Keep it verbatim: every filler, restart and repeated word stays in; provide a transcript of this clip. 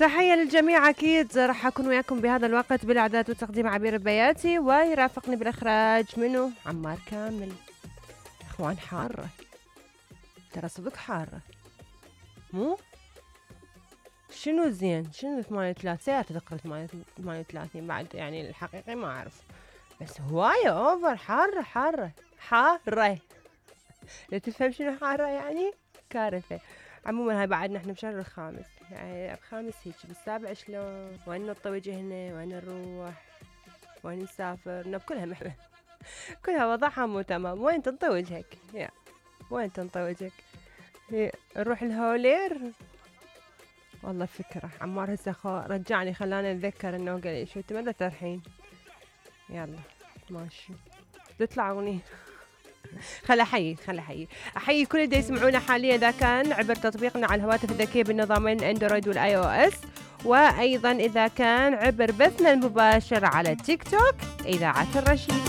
تحية للجميع. أكيد راح أكون وياكم بهذا الوقت بالإعداد والتقديم عبير البياتي، ويرافقني بالإخراج منو عمار كامل. أخوان حارة، ترى صدق حارة، مو شنو زين شنو ثمانية وثلاثين سيارة تذكر ثمانية وثلاثين بعد، يعني الحقيقي ما أعرف، بس هواية أوفر حارة حارة حارة. لا تفهم شنو حارة يعني كارثة. عموما هاي بعد نحن بشهر الخامس، يعني الخامس هيك بالسابع شلون، وين نطوي وجهنا، وين نروح، وين نسافر، بكلها محلة كلها وضعها مو تمام. وين تنطي وجهك يا وين تنطي وجهك؟ نروح الهولير. والله فكرة عمار هسه خو... رجعني خلاني اتذكر انه قال لي شو تمدى ترحين. يلا ماشي تطلع اغنية. خل احيي خل احيي احيي كل اللي يسمعونا حاليا اذا كان عبر تطبيقنا على الهواتف الذكيه بالنظامين اندرويد والاي او اس، وايضا اذا كان عبر بثنا المباشر على تيك توك اذاعه الرشيد.